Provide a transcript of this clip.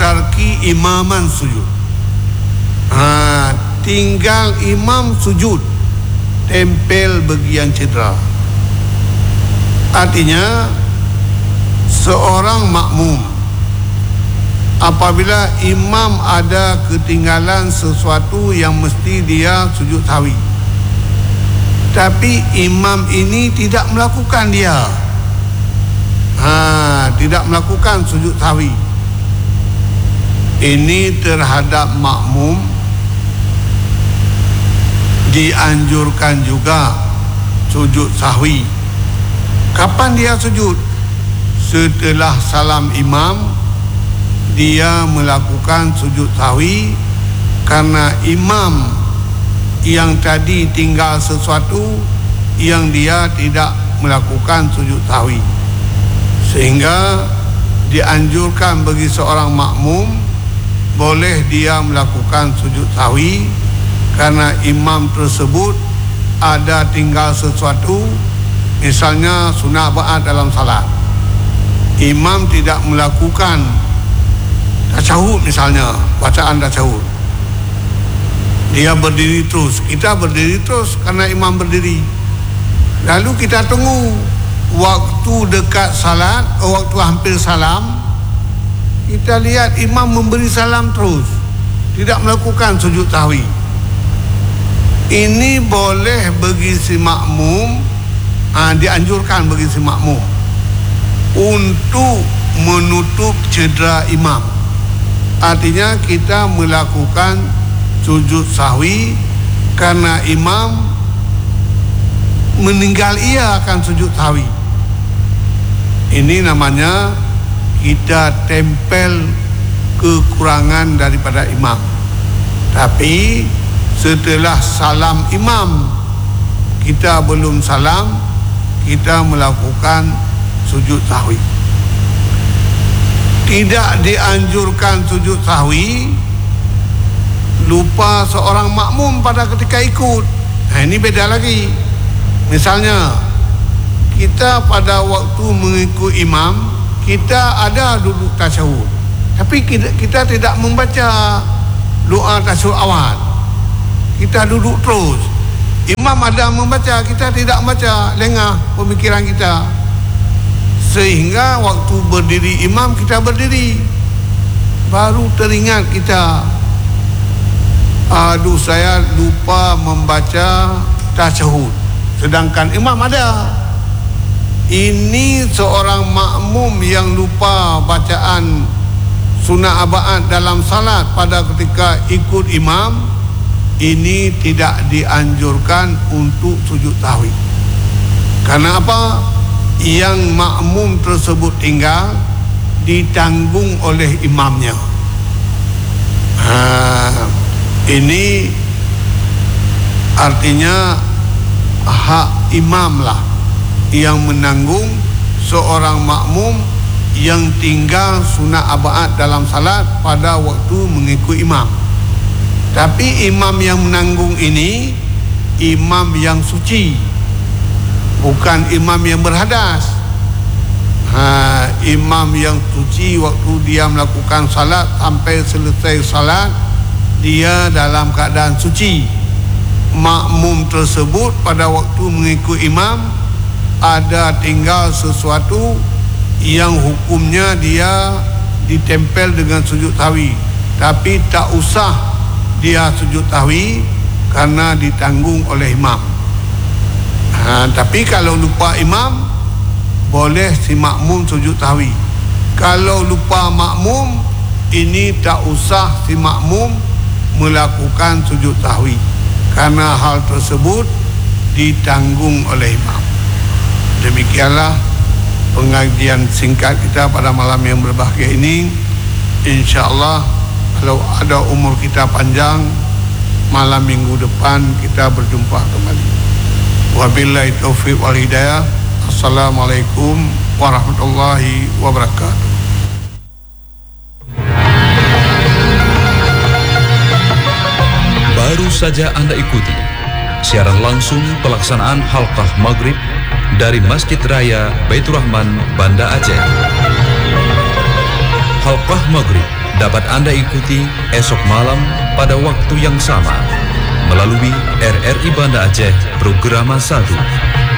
tarki imaman sujud. Tinggal imam sujud, tempel bagi yang cedera. Artinya seorang makmum apabila imam ada ketinggalan sesuatu yang mesti dia sujud sahwi, tapi imam ini tidak melakukan tidak melakukan sujud sahwi, ini terhadap makmum dianjurkan juga sujud sahwi. Kapan dia sujud? Setelah salam imam, dia melakukan sujud sahwi karena imam yang tadi tinggal sesuatu yang dia tidak melakukan sujud sahwi, sehingga dianjurkan bagi seorang makmum boleh dia melakukan sujud sahwi karena imam tersebut ada tinggal sesuatu, misalnya sunat ba'at dalam salat. Imam tidak melakukan tasyahud, misalnya bacaan tasyahud, dia berdiri terus, kita berdiri terus karena imam berdiri. Lalu kita tunggu waktu dekat salat, waktu hampir salam, kita lihat imam memberi salam terus, tidak melakukan sujud sahwi. Ini boleh bagi si makmum, dianjurkan bagi si makmum untuk menutup cedera imam. Artinya kita melakukan sujud sahwi karena imam meninggal, ia akan sujud sahwi. Ini namanya kita tempel kekurangan daripada imam. Tapi setelah salam imam, kita belum salam, kita melakukan sujud sahwi. Tidak dianjurkan sujud sahwi lupa seorang makmum pada ketika ikut. Ini beda lagi. Misalnya kita pada waktu mengikut imam, kita ada duduk tasyahud, tapi kita tidak membaca doa tasyahud awal, kita duduk terus. Imam ada membaca, kita tidak baca, lengah pemikiran kita, sehingga waktu berdiri imam kita berdiri, baru teringat kita, aduh saya lupa membaca tasyahud, sedangkan imam ada. Ini seorang makmum yang lupa bacaan sunat aba'at dalam salat pada ketika ikut imam, ini tidak dianjurkan untuk sujud sahwi. Karena apa? Yang makmum tersebut tinggal ditanggung oleh imamnya. Ini artinya hak imam lah yang menanggung seorang makmum yang tinggal sunat aba'at dalam salat pada waktu mengikut imam. Tapi imam yang menanggung ini imam yang suci, bukan imam yang berhadas. Imam yang suci waktu dia melakukan salat sampai selesai salat, dia dalam keadaan suci. Makmum tersebut pada waktu mengikut imam ada tinggal sesuatu yang hukumnya dia ditempel dengan sujud sahwi, tapi tak usah dia sujud sahwi karena ditanggung oleh imam. Tapi kalau lupa imam, boleh si makmum sujud sahwi. Kalau lupa makmum, ini tak usah si makmum melakukan sujud sahwi karena hal tersebut ditanggung oleh imam. Demikianlah pengajian singkat kita pada malam yang berbahagia ini. InsyaAllah kalau ada umur kita panjang, malam minggu depan kita berjumpa kembali. Wabillahi taufiq wal hidayah. Assalamualaikum warahmatullahi wabarakatuh. Baru saja Anda ikuti siaran langsung pelaksanaan halqah maghrib dari Masjid Raya Baitur Rahman, Banda Aceh. Halqah maghrib dapat Anda ikuti esok malam pada waktu yang sama melalui RRI Banda Aceh Programa 1.